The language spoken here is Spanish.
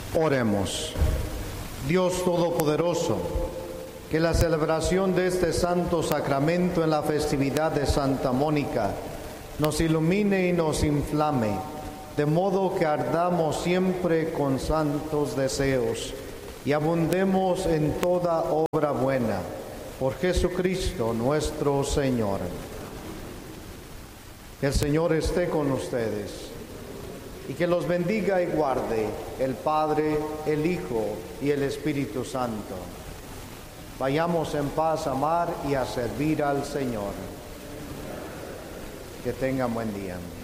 Oremos. Dios Todopoderoso, que la celebración de este santo sacramento en la festividad de Santa Mónica nos ilumine y nos inflame, de modo que ardamos siempre con santos deseos y abundemos en toda obra buena. Por Jesucristo nuestro Señor. Que el Señor esté con ustedes y que los bendiga y guarde el Padre, el Hijo y el Espíritu Santo. Vayamos en paz a amar y a servir al Señor. Que tengan buen día.